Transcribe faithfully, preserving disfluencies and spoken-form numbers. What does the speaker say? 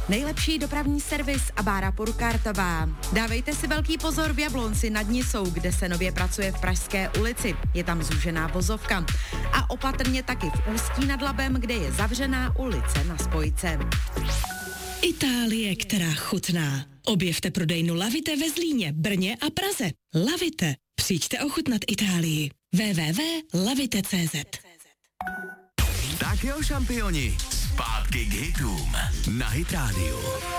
Nejlepší dopravní servis a bára Purkartová. Dávejte si velký pozor v Jablonci nad Nisou, kde se nově pracuje v Pražské ulici. Je tam zúžená vozovka. A opatrně taky v Ústí nad Labem, kde je zavřená ulice na spojce. Itálie, která chutná. Objevte prodejnu Lavite ve Zlíně, Brně a Praze. Lavite. Přijďte ochutnat Itálii. w w w tečka lavite tečka c z Tak jo, šampioni, zpátky k hitům na Hit Radio.